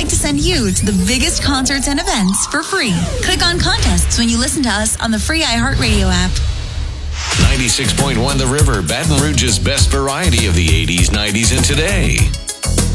like to send you to the biggest concerts and events for free. Click on contests when you listen to us on the free iHeartRadio app. 96.1 The River, Baton Rouge's best variety of the 80s, 90s, and today.